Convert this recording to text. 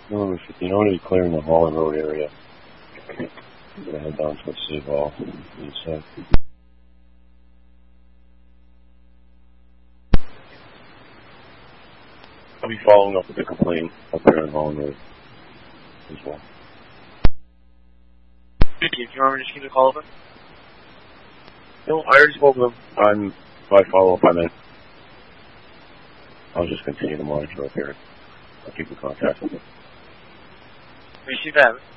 Number 15, I want to be clearing the Holland Road area. I'm going to head down towards City Hall. I'll be following up with the complaint up there on Holland Road as well. Do you remember just give me a call over? No, I already spoke with him. By follow-up, I meant I'll just continue to monitor up here. I'll keep in contact with him. Receive that.